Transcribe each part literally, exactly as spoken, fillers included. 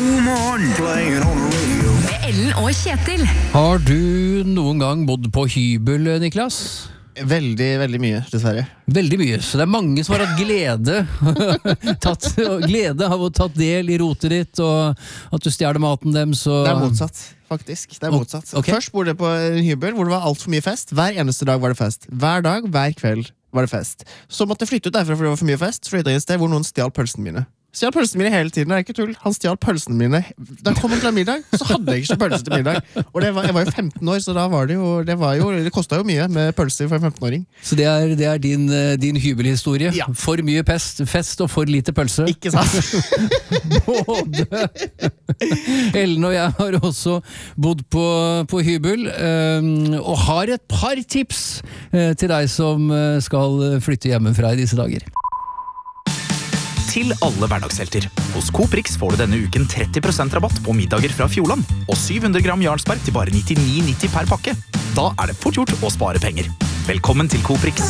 God morgen Playing on the radio Med Ellen og Kjetil. Har du noen gang bodd på hybel, Niklas? Veldig, veldig mye, dessverre. Veldig mye, så det er mange som har hatt glede tatt, glede av å tatt del i rotet ditt, og at du stjeler maten dem, så... Det er motsatt, faktisk. Det er motsatt. Okay. Først bodde jeg på en hybel hvor det var alt for mye fest. Hver eneste dag var det fest. Hver dag, hver kveld var det fest. Så måtte jeg flytte ut derfra fordi det var for mye fest. Så flyttet jeg et sted hvor noen stjal pølsene mine. Stjal pølsene mine hele tiden, det er ikke tull. Han stjal pølsene mine. Da kom han til middag, så hadde jeg ikke pølse til middag. Og det var, jeg var jo femten år, så da var det jo, det var jo, det kostet jo mye med pølser for en femten-åring. Så det er, det er din, din hybelhistorie? Ja. For mye pest, fest og for lite pølse? Ikke sant? Både Ellen og jeg har også bodd på, på hybel, um, og har et par tips uh, til deg som uh, skal flytte hjemmefra i disse dager. Til alle hverdagshelter. Hos Coop Rix får du denne uken tretti prosent rabatt på middager fra Fjordland, og syv hundre gram Jarlsberg til bare nittini nitti per pakke. Da er det fort gjort å spare penger. Velkommen til Coop Rix.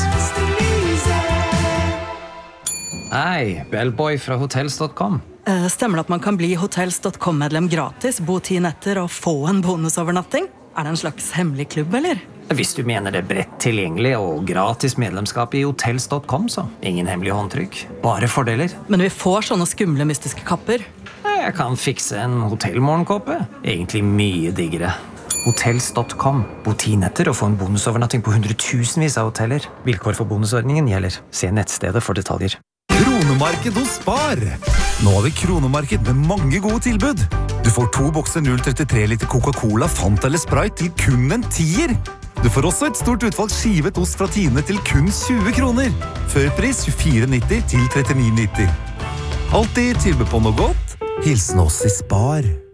Hei, Bellboy fra hotels punktum com. Eh, Stemmer det at man kan bli hotels punktum com-medlem gratis, bo ti netter og få en bonusovernatting? Er det en slags hemmelig klubb, eller? Hvis du mener det bredt tilgjengelig og gratis medlemskap i hotels punktum com, så ingen hemmelige håndtrykk. Bare fordeler. Men vi får sånne skumle mystiske kapper. Jeg kan fikse en hotellmorgenkåpe. Egentlig mye diggere. hotels punktum com. Bo ti netter og få en bonusovernatting på hundretusenvis av hoteller. Vilkår for bonusordningen gjelder. Se nettstedet for detaljer. Kronemarked hos Spar. Nå har vi kronemarked med mange gode tilbud. Du får to bokser null komma trettitre liter Coca-Cola, Fanta eller Sprite til kun en tier. Du får også et stort utvalg skivet ost fra Tine til kun tjue kroner. Førpris tjuefire nitti til trettini nitti. Altid tilbud på noe godt. Hilsen oss i Spar.